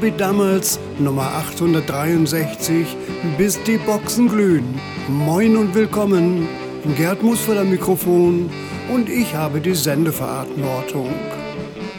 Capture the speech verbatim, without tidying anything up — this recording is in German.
Wie damals Nummer achthundertdreiundsechzig, bis die Boxen glühen. Moin und willkommen. Gerd muss vor dem Mikrofon und ich habe die Sendeverantwortung.